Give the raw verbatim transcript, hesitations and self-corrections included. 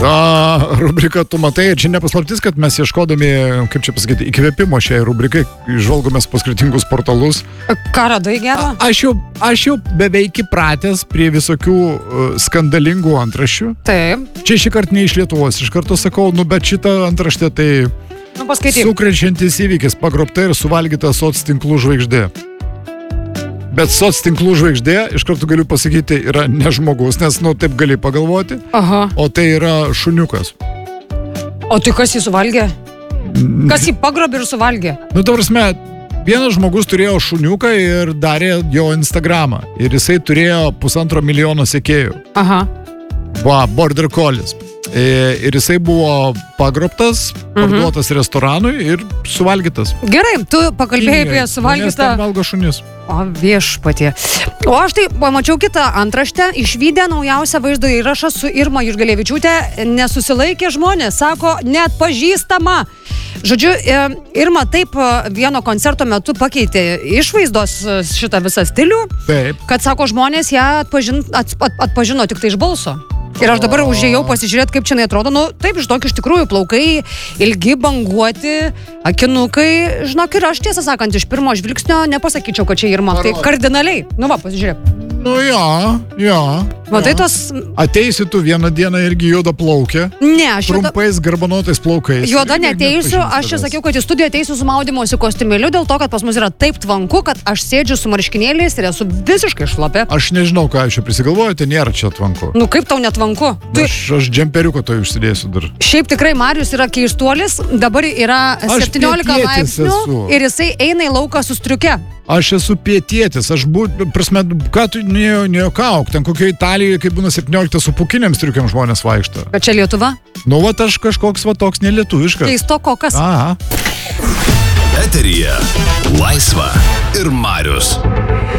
A, rubrika Tu matai, ir čia nepaslaptis, kad mes ieškodami, kaip čia pasakyti, įkvėpimo šiai rubrikai, žvalgomės po skirtingus portalus. Ką radai gero? A, aš, jau, aš jau beveik įpratęs prie visokių uh, skandalingų antraščių. Taip. Čia šį kartą ne iš Lietuvos, iš karto sakau, nu bet šitą antraštę tai nu, paskaityk. Sukrečiantis įvykis, pagrobta ir suvalgyta soctinklų žvaigždė. Bet soctinklų žvaigždė, iš karto galiu pasakyti, yra ne žmogus, nes, nu, taip gali pagalvoti. Aha. O tai yra šuniukas. O tai kas jį suvalgė? Kas jį pagrobė ir suvalgė? Nu, ta prasme, vienas žmogus turėjo šuniuką ir darė jo Instagramą. Ir jisai turėjo pusantro milijono sekėjų. Aha. Va, Border Collies. E, ir jisai buvo pagrobtas, parduotas mhm. restoranui ir suvalgytas. Gerai, tu pakalbėjai apie suvalgytą... Nes ten valgo šunis. O viešpatie. O aš tai pamačiau kitą antraštę, išvydę naujausią vaizdo įrašą su Irma Jušgelevičiūtė, nesusilaikė žmonės, sako, neatpažįstama. Žodžiu, Irma taip vieno koncerto metu pakeitė išvaizdos šitą visą stilių, taip. Kad, sako, žmonės ją atpažin, at, at, atpažino tik tai iš balso. Ir aš dabar užėjau pasižiūrėti, kaip čia atrodo. Nu, taip, žinok, iš tikrųjų, plaukai ilgi, banguoti, akinukai. Žinok, ir aš tiesą sakant, iš pirmo žvilgsnio nepasakyčiau, kad čia Irma. Tai kardinaliai. Nu va, pasižiūrėk. Nu jo, jo. Matai tos... Ateisi tu vieną dieną irgi juoda plaukė. Ne, aš juoda... Trumpais garbanotais plaukais. Juoda neteisiu, aš čia sakiau, kad į studiją ateisiu su maudymosi kostiumėliu, dėl to, kad pas mus yra taip tvanku, kad aš sėdžiu su marškinėliais ir esu visiškai šlapia. Aš nežinau, ką aš čia prisigalvoju, tai nėra čia tvanku. Nu kaip tau netvanku? Tu... Aš, aš džemperiuką to užsidėsiu dar. Šiaip tikrai Marius yra keistuolis, dabar yra septyniolika laipsnių esu. Ir jisai eina į lauką su striuke. Aš esu pietietis, aš būtų, prasme, ką tu nejuokauk, ten kokio Italijoje, kai būna septyniolika su pukiniam striukiam žmonės vaikšto. Bet čia Lietuva? Nu, va, aš kažkoks va toks nelietuviškas. Keistoko kas? Aha. Eteryje Laisva ir Marius.